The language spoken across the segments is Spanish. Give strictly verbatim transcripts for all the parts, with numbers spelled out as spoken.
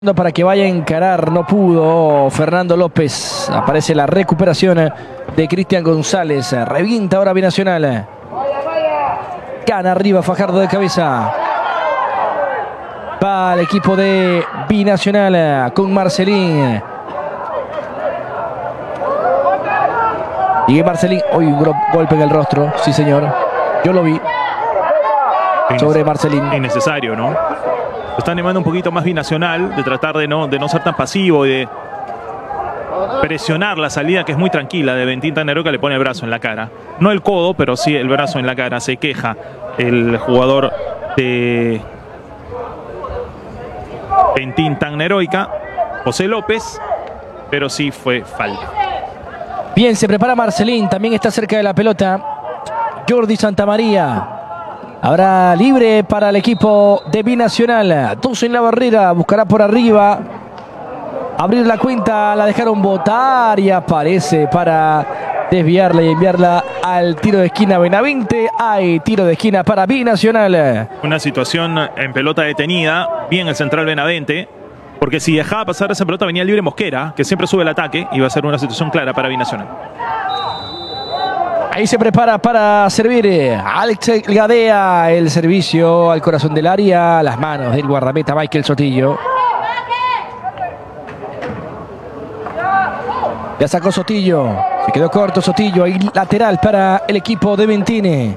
Para que vaya a encarar, no pudo Fernando López. Aparece la recuperación de Cristian González. Revienta ahora Binacional. Gana arriba Fajardo de cabeza. Va el equipo de Binacional con Marcelín. Y Marcelín, hoy un golpe en el rostro, sí señor. Yo lo vi. Sobre Marcelín. Innecesario, ¿no? Está animando un poquito más Binacional, de tratar de no, de no ser tan pasivo y de presionar la salida, que es muy tranquila, de Bentín Tagneroica. Le pone el brazo en la cara. No el codo, pero sí el brazo en la cara. Se queja el jugador de Bentín Tagneroica, José López, pero sí fue falta. Bien, se prepara Marcelín, también está cerca de la pelota Jordi Santamaría. Habrá libre para el equipo de Binacional. Dos en la barrera, buscará por arriba. Abrir la cuenta, la dejaron botar y aparece para desviarla y enviarla al tiro de esquina Benavente. Hay tiro de esquina para Binacional. Una situación en pelota detenida, bien el central Benavente, porque si dejaba pasar esa pelota venía libre Mosquera, que siempre sube el ataque, y va a ser una situación clara para Binacional. Ahí se prepara para servir Alex Gadea, el servicio al corazón del área, las manos del guardameta Michael Sotillo. Ya sacó Sotillo, se quedó corto Sotillo, ahí lateral para el equipo de Ventine,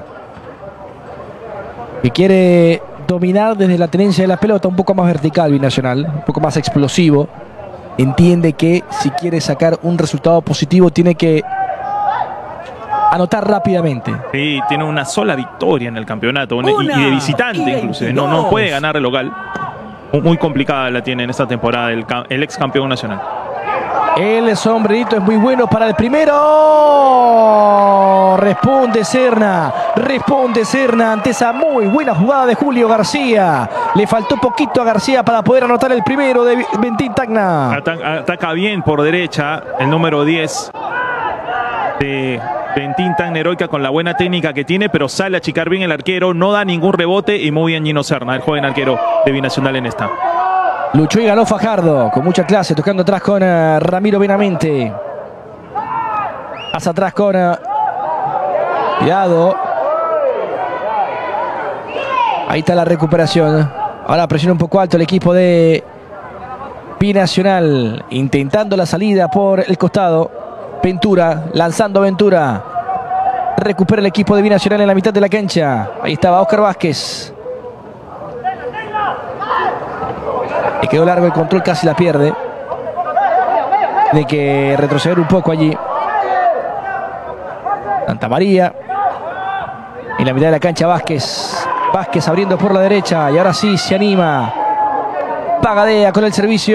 que quiere dominar desde la tenencia de la pelota, un poco más vertical Binacional, un poco más explosivo. Entiende que si quiere sacar un resultado positivo tiene que anotar rápidamente. Sí, tiene una sola victoria en el campeonato, una, y, y de visitante inclusive. No, no puede ganar el local. Muy complicada la tiene en esta temporada el, el ex campeón nacional. El sombrerito es muy bueno para el primero. Responde Serna. Responde Serna ante esa muy buena jugada de Julio García. Le faltó poquito a García para poder anotar el primero de Bentín Tacna. Ataca, ataca bien por derecha el número diez de Bentín Tagneroica, con la buena técnica que tiene, pero sale a achicar bien el arquero, no da ningún rebote, y muy bien Gino Serna, el joven arquero de Binacional en esta. Luchó y ganó Fajardo, con mucha clase, tocando atrás con uh, Ramiro Benavente. Hacia atrás con... Uh, cuidado. Ahí está la recuperación. Ahora presiona un poco alto el equipo de Binacional, intentando la salida por el costado. Ventura, lanzando Ventura. Recupera el equipo de Binacional en la mitad de la cancha. Ahí estaba Oscar Vázquez. Le quedó largo el control, casi la pierde. Tiene que retroceder un poco allí Santamaría. En la mitad de la cancha Vázquez. Vázquez abriendo por la derecha. Y ahora sí se anima. Pagadea con el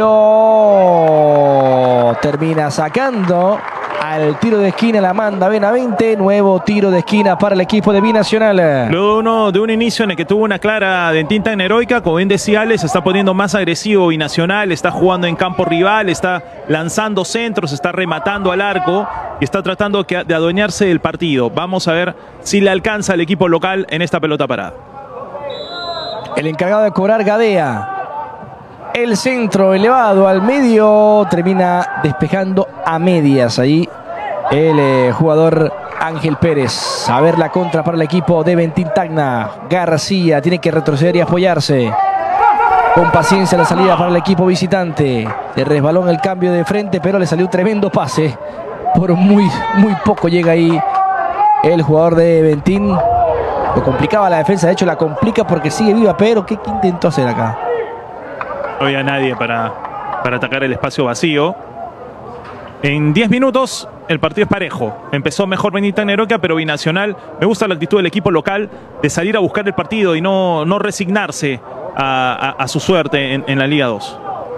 servicio. Termina sacando. Al tiro de esquina la manda Benavente. Nuevo tiro de esquina para el equipo de Binacional. Luego uno, de un inicio en el que tuvo una clara Bentín Tagneroica, como bien decía Alex, se está poniendo más agresivo Binacional, está jugando en campo rival, está lanzando centros, está rematando al arco y está tratando de adueñarse del partido. Vamos a ver si le alcanza al equipo local en esta pelota parada. El encargado de cobrar Gadea. El centro elevado al medio, termina despejando a medias ahí el eh, jugador Ángel Pérez. A ver la contra para el equipo de Bentín Tacna. García tiene que retroceder y apoyarse. Con paciencia la salida para el equipo visitante. Se resbaló en el cambio de frente, pero le salió un tremendo pase. Por muy, muy poco llega ahí el jugador de Bentín. Lo complicaba la defensa, de hecho la complica porque sigue viva, pero ¿qué, qué intentó hacer acá? No había nadie para, para atacar el espacio vacío. En diez minutos el partido es parejo. Empezó mejor Bentín Tagneroica, pero Binacional, me gusta la actitud del equipo local de salir a buscar el partido y no, no resignarse a, a, a su suerte en, en la Liga dos.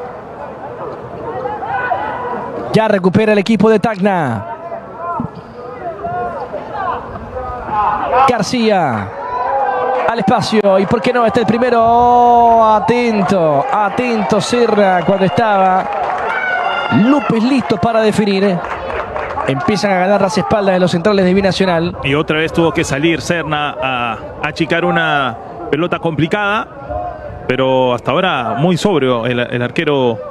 Ya recupera el equipo de Tacna. García al espacio, y por qué no, está el primero. Atento, atento Serra cuando estaba López listo para definir. Empiezan a ganar las espaldas de los centrales de Binacional. Y otra vez tuvo que salir Serna a achicar una pelota complicada, pero hasta ahora muy sobrio el, el arquero